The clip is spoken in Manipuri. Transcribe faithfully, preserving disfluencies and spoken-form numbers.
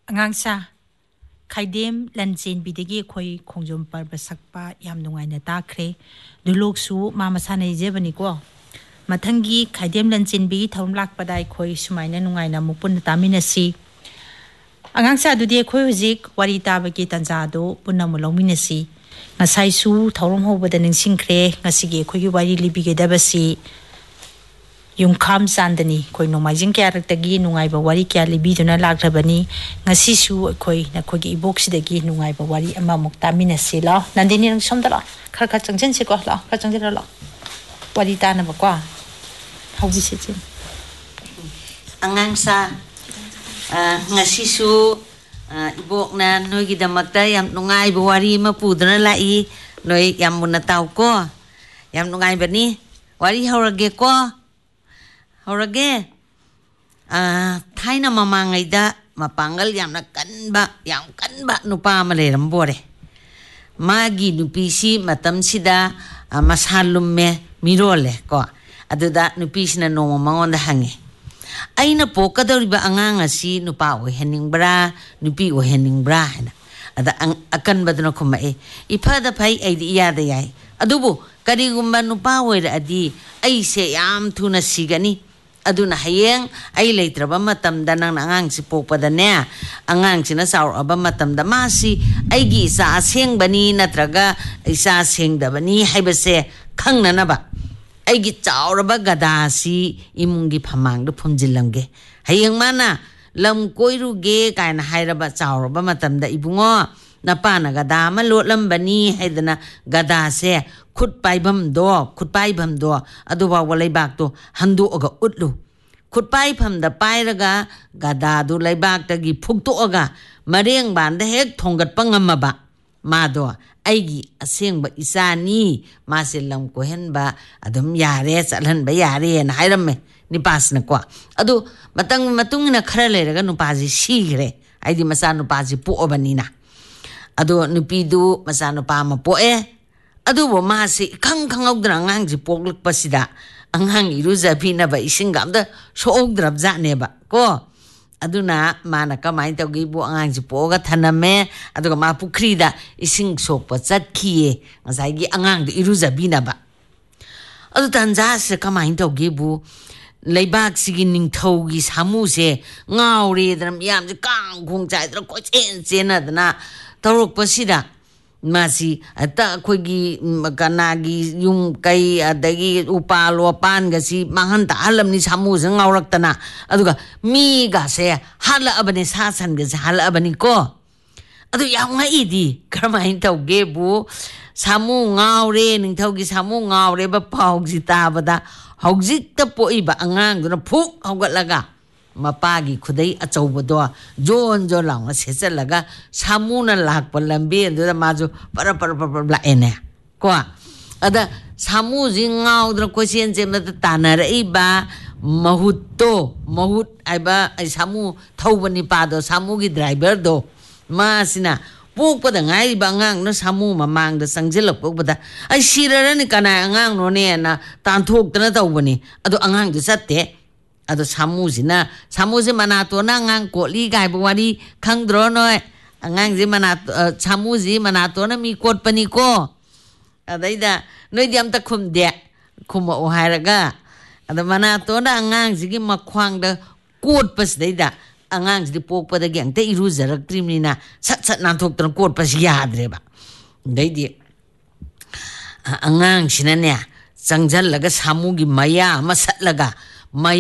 Angangsa Kaidem Lanchen Bidegi Koi Kongjom Parba Sakpa Yam Nungaina Takre Duloksu Mama Sane Jebaniko Matangi Kaidem Lanchen Bi Tom Lak Padai Koi Sumaina Nungaina Mupun Taminasi Angangsa Dudi Koi Zik Warita Bagi Tanzado Punamulominasi Ngasaisu Taurum Hoba the Ningsinkre Nasigi Koi Wari Libige Dabasi Yung Kam Sandani Koi no Majin Karatagi Nungaiba Wari Kia Libiduna Lagrabani Nasisu Koi Nakogi Boxi the Gi Nungaiba Wari Amamuktamina Sila Nandini Somdala Karkatang Sikola Katangela Wari Dana Bakwa How is it? Angangsa Nasisu Ibokna Nogi the Magda Yam Nungai Wari Mapudra Lai Noi Yamuna Tauko Yam Nungai Bani Wari Horageko Horage ah thaina mamangaida mapangal yamna kanba yam kanba nupa maleram bore magi nupisi matam sida masalumme mirole ko aduda nupisina no mangonda hange aina pokadoriba anganga si nupa o heningbra nupi o heningbra hena ada akan badno kumae ifada pai aidi yada yai adubu karigumba nupa o adi ai se yam thuna sigani aduna hayeng ay leitraba matamda nang angang si popadane angang sinasawraba matamda masi ay gi sa aseng bani natraga isa aseng da bani haibase khangna ba ay gi chawraba gada si imungi phamang do phumjilamge hayeng mana lam koiruge kaina hairaba chawraba matamda ibungo napana gada ma lotlam bani haidana gada se khut paibam do khut paibam do aduwa walaibak to handu oga utlu khut paibam da pairaga gada du laibak tagi phukto oga mareng banda hek thongat pangamaba mado aigi asengba isani maselam ko henba adum yare chalan ba yare na hairamme ni pasna ko adu matang matungina khara leraga nu paji sigre aidi masanu paji pu obanina ado nupidu masano pa mapoe ado bo masi khang khangogdra ngang ji pokluk pasida angang iruza bina ba isingamda soogdrab jane ba ko aduna mana kamai tawgi bo angang ji poga thaname ado ma pukrida ising sokpa chatkiye ngasai gi angang de iruza bina ba ado tanja se kamai tawgi bu leibak sigi ningthaugi samu se ngaure dram yam ji kang khong chai dra ko chen chen adna Taruk pasida masih ata kogi kanagi yung kai adagi upalo pan gasi mangan ta alam ni samu ngaurak tana aduga mi ga se hala abani sasan ga hala abani ko adu yang ngai di karmain tau gebu samu ngaure ning tau gi samu ngaure ba pau gi ta bada haujik ta poi ba angang duna phuk haugatlaga mapagi khudai achaubodo jon jo laung sechalaga samuna lakpa lambe ndo majo para para para la ene ko ada samu jingau dra question jem ta tanar iba mahutto mahut aiba ai samu thobani pado samu gi driver do masina pokpada ngai bangang no samu mamang da sangjilak pokpada ai sirarani kana angang no ne na tanthok tana tawbani ado angang du satte ado samusina samusi manato na ngang ko li gai bwari khangdro noi angang ji manato samusi manato na mi kot pani ko adaida noi diam ta khum de khum o hairaga ado manato na angang ji gi makhwang da kot pas deida angang ji pok pa da gyang te iru jarak trimnina sat sat nan thok tran kot pas yadre ba deidi angang sinane changjal laga samu gi maya ma sat laga